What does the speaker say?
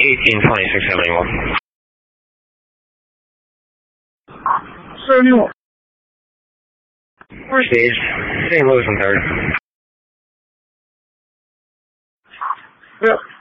182671. 76. First stage, St. Louis and 3rd. Yep.